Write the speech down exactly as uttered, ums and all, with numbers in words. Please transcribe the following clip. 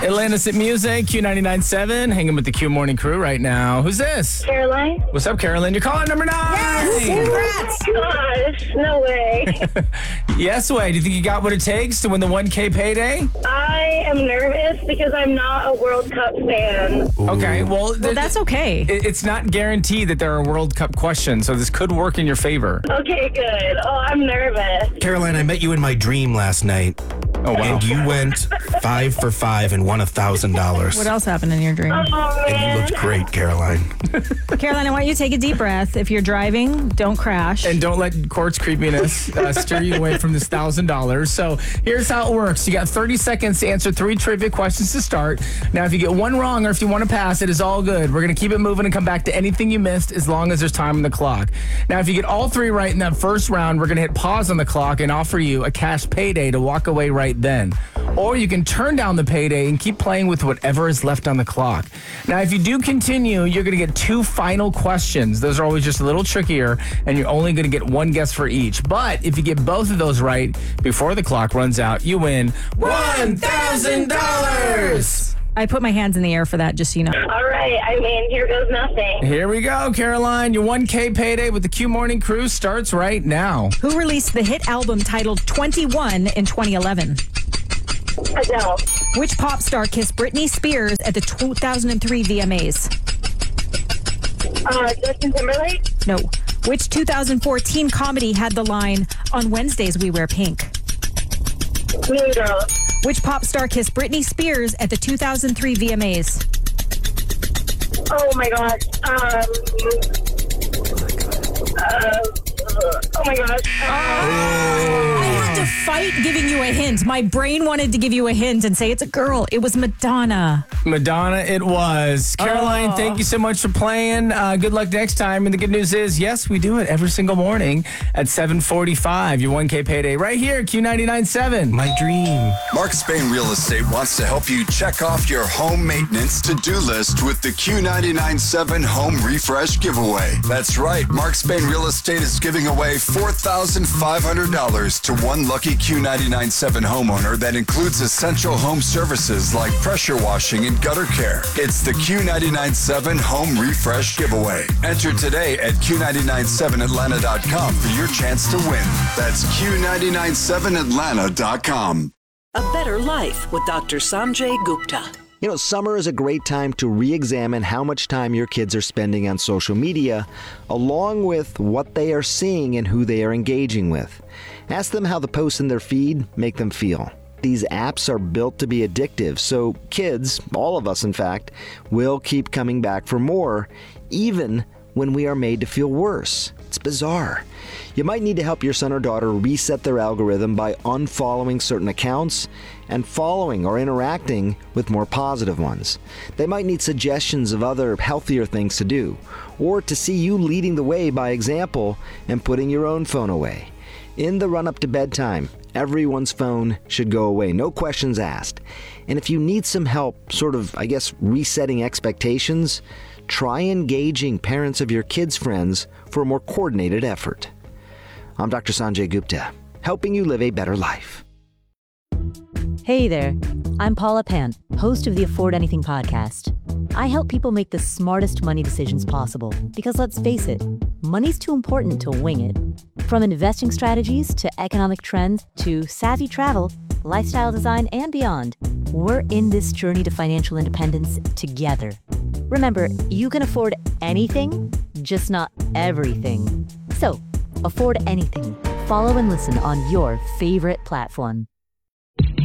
Atlantis at Music, Q ninety-nine point seven, hanging with the Q Morning Crew right now. Who's this? Caroline. What's up, Caroline? You're calling number nine. Yes, gosh, no way. Yes, way. Do you think you got what it takes to win the one K payday? I am nervous because I'm not a World Cup fan. Okay, well, Well, that's okay. it- it's not guaranteed that there are World Cup questions, so this could work in your favor. Okay, good. Oh, I'm nervous. Caroline, I met you in my dream last night. Oh, wow. And you went five for five and won a thousand dollars. What else happened in your dream? Oh, And you man. looked great, Caroline. Caroline, I want you to take a deep breath. If you're driving, don't crash. And don't let court's creepiness uh, steer you away from this one thousand dollars. So here's how it works. You got thirty seconds to answer three trivia questions to start. Now, if you get one wrong or if you want to pass, it is all good. We're going to keep it moving and come back to anything you missed as long as there's time on the clock. Now, if you get all three right in that first round, we're going to hit pause on the clock and offer you a cash payday to walk away right then. Or you can turn down the payday and keep playing with whatever is left on the clock. Now, if you do continue, you're going to get two final questions. Those are always just a little trickier, and you're only going to get one guess for each. But if you get both of those right before the clock runs out, you win one thousand dollars. I put my hands in the air for that, just so you know. All right, I mean, here goes nothing. Here we go, Caroline. Your one K payday with the Q Morning Crew starts right now. Who released the hit album titled twenty-one in twenty eleven? Adele. Which pop star kissed Britney Spears at the two thousand three V M As? Uh, Justin Timberlake. No. Which two thousand fourteen comedy had the line, "On Wednesdays we wear pink"? Mean Girls. Which pop star kissed Britney Spears at the two thousand three V M As? Oh my gosh. Um. Uh, oh my gosh. I had to fight giving you a hint. My brain wanted to give you a hint and say it's a girl. It was Madonna. Madonna, it was. Caroline, Oh. thank you so much for playing. Uh, good luck next time. And the good news is, yes, we do it every single morning at seven forty-five. Your one K payday right here, Q ninety-nine point seven. My dream. Mark Spain Real Estate wants to help you check off your home maintenance to-do list with the Q ninety-nine point seven Home Refresh Giveaway. That's right. Mark Spain Real Estate is giving away four thousand five hundred dollars to one lucky Q ninety-nine point seven homeowner that includes essential home services like pressure washing and gutter care. It's the Q ninety-nine point seven Home Refresh Giveaway. Enter today at Q nine nine seven Atlanta dot com for your chance to win. That's Q nine nine seven Atlanta dot com. A Better Life with Doctor Sanjay Gupta. You know, summer is a great time to re-examine how much time your kids are spending on social media, along with what they are seeing and who they are engaging with. Ask them how the posts in their feed make them feel. These apps are built to be addictive, so kids, all of us in fact, will keep coming back for more, even when we are made to feel worse. It's bizarre. You might need to help your son or daughter reset their algorithm by unfollowing certain accounts and following or interacting with more positive ones. They might need suggestions of other healthier things to do, or to see you leading the way by example and putting your own phone away. In the run-up to bedtime, everyone's phone should go away, no questions asked. And if you need some help, sort of, I guess, resetting expectations, try engaging parents of your kids' friends for a more coordinated effort. I'm Doctor Sanjay Gupta, helping you live a better life. Hey there, I'm Paula Pant, host of the Afford Anything podcast. I help people make the smartest money decisions possible because, let's face it, money's too important to wing it. From investing strategies to economic trends to savvy travel, lifestyle design, and beyond, we're in this journey to financial independence together. Remember, you can afford anything, just not everything. So, afford anything. Follow and listen on your favorite platform.